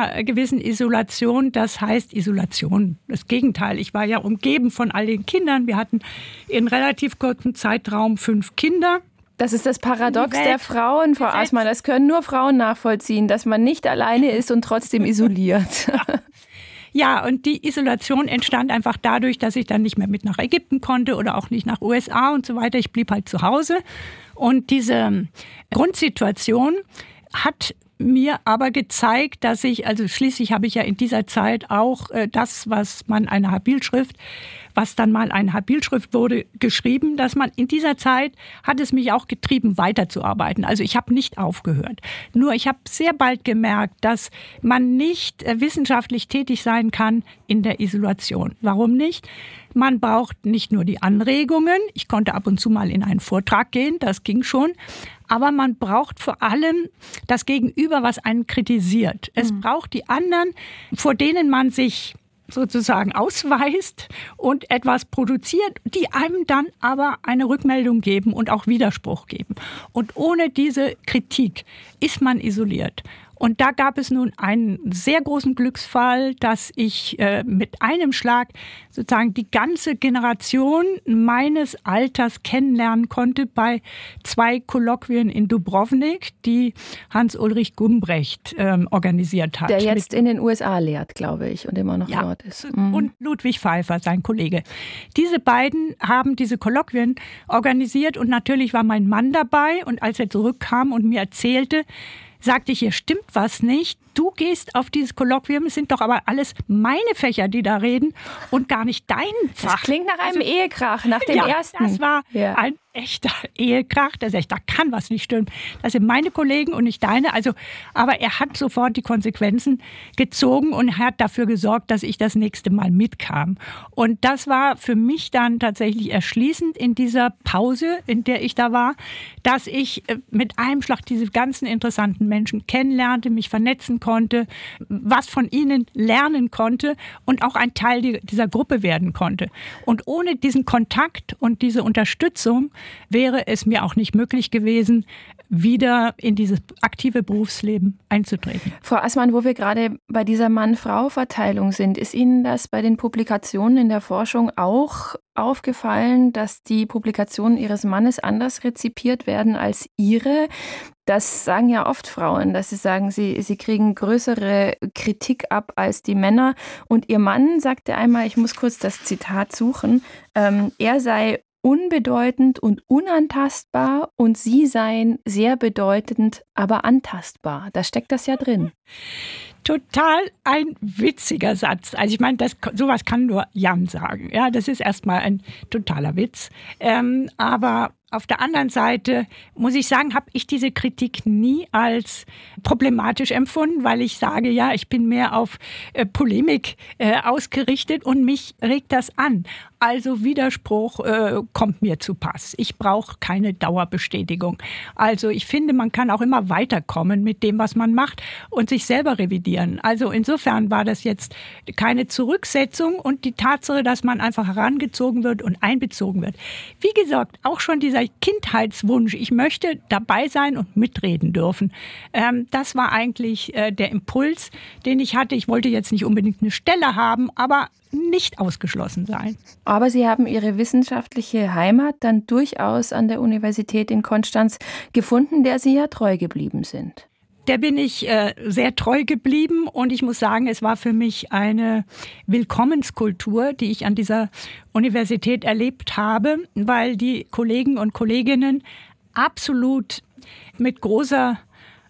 einer gewissen Isolation. Das heißt Isolation, das Gegenteil. Ich war ja umgeben von all den Kindern. Wir hatten in relativ kurzem Zeitraum 5 Kinder. Das ist das Paradox der Frauen, Frau Assmann. Das können nur Frauen nachvollziehen, dass man nicht alleine ist und trotzdem isoliert. Ja, und die Isolation entstand einfach dadurch, dass ich dann nicht mehr mit nach Ägypten konnte oder auch nicht nach USA und so weiter. Ich blieb halt zu Hause. Und diese Grundsituation hat mir aber gezeigt, dass also schließlich habe ich ja in dieser Zeit auch das, was dann mal eine Habilschrift wurde, geschrieben, dass man in dieser Zeit hat es mich auch getrieben, weiterzuarbeiten. Also ich habe nicht aufgehört. Nur ich habe sehr bald gemerkt, dass man nicht wissenschaftlich tätig sein kann in der Isolation. Warum nicht? Man braucht nicht nur die Anregungen. Ich konnte ab und zu mal in einen Vortrag gehen, das ging schon. Aber man braucht vor allem das Gegenüber, was einen kritisiert. Es braucht die anderen, vor denen man sich sozusagen ausweist und etwas produziert, die einem dann aber eine Rückmeldung geben und auch Widerspruch geben. Und ohne diese Kritik ist man isoliert. Und da gab es nun einen sehr großen Glücksfall, dass ich mit einem Schlag sozusagen die ganze Generation meines Alters kennenlernen konnte bei 2 Kolloquien in Dubrovnik, die Hans-Ulrich Gumbrecht organisiert hat. Der jetzt in den USA lehrt, glaube ich, und immer noch dort ist. Und Ludwig Pfeiffer, sein Kollege. Diese beiden haben diese Kolloquien organisiert und natürlich war mein Mann dabei. Und als er zurückkam und mir erzählte, sagte ich, hier stimmt was nicht. Du gehst auf dieses Kolloquium, es sind doch aber alles meine Fächer, die da reden und gar nicht dein Fach. Das klingt nach einem Ehekrach, nach dem ersten. Das war ein echter Ehekrach. Da sag ich, da kann was nicht stimmen. Das sind meine Kollegen und nicht deine. Aber er hat sofort die Konsequenzen gezogen und hat dafür gesorgt, dass ich das nächste Mal mitkam. Und das war für mich dann tatsächlich erschließend in dieser Pause, in der ich da war, dass ich mit einem Schlag diese ganzen interessanten Menschen kennenlernte, mich vernetzen konnte, was von ihnen lernen konnte und auch ein Teil dieser Gruppe werden konnte. Und ohne diesen Kontakt und diese Unterstützung wäre es mir auch nicht möglich gewesen, wieder in dieses aktive Berufsleben einzutreten. Frau Assmann, wo wir gerade bei dieser Mann-Frau-Verteilung sind, ist Ihnen das bei den Publikationen in der Forschung auch aufgefallen, dass die Publikationen Ihres Mannes anders rezipiert werden als Ihre? Das sagen ja oft Frauen, dass sie sagen, sie kriegen größere Kritik ab als die Männer. Und Ihr Mann sagte einmal, ich muss kurz das Zitat suchen, er sei unbedeutend und unantastbar und Sie seien sehr bedeutend, aber antastbar. Da steckt das ja drin. Total ein witziger Satz. Also ich meine, sowas kann nur Jan sagen. Ja, das ist erstmal ein totaler Witz. Aber auf der anderen Seite muss ich sagen, habe ich diese Kritik nie als problematisch empfunden, weil ich sage, ja, ich bin mehr auf Polemik ausgerichtet und mich regt das an. Also Widerspruch kommt mir zu Pass. Ich brauche keine Dauerbestätigung. Also ich finde, man kann auch immer weiterkommen mit dem, was man macht und sich selber revidieren. Also insofern war das jetzt keine Zurücksetzung und die Tatsache, dass man einfach herangezogen wird und einbezogen wird. Wie gesagt, auch schon dieser Kindheitswunsch, ich möchte dabei sein und mitreden dürfen. Das war eigentlich der Impuls, den ich hatte. Ich wollte jetzt nicht unbedingt eine Stelle haben, aber nicht ausgeschlossen sein. Aber Sie haben Ihre wissenschaftliche Heimat dann durchaus an der Universität in Konstanz gefunden, der Sie ja treu geblieben sind. Der bin ich sehr treu geblieben und ich muss sagen, es war für mich eine Willkommenskultur, die ich an dieser Universität erlebt habe, weil die Kollegen und Kolleginnen absolut mit großer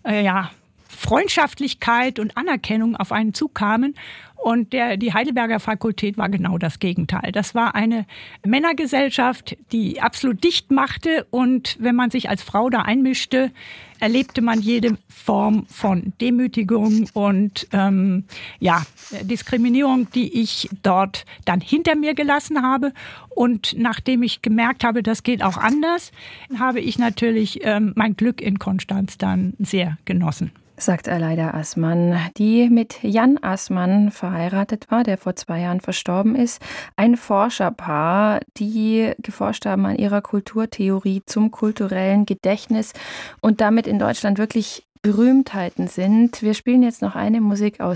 Freundschaftlichkeit und Anerkennung auf einen zukamen. Und die Heidelberger Fakultät war genau das Gegenteil. Das war eine Männergesellschaft, die absolut dicht machte. Und wenn man sich als Frau da einmischte, erlebte man jede Form von Demütigung und Diskriminierung, die ich dort dann hinter mir gelassen habe. Und nachdem ich gemerkt habe, das geht auch anders, habe ich natürlich mein Glück in Konstanz dann sehr genossen. Sagt Aleida Assmann, die mit Jan Assmann verheiratet war, der vor 2 Jahren verstorben ist. Ein Forscherpaar, die geforscht haben an ihrer Kulturtheorie zum kulturellen Gedächtnis und damit in Deutschland wirklich Berühmtheiten sind. Wir spielen jetzt noch eine Musik aus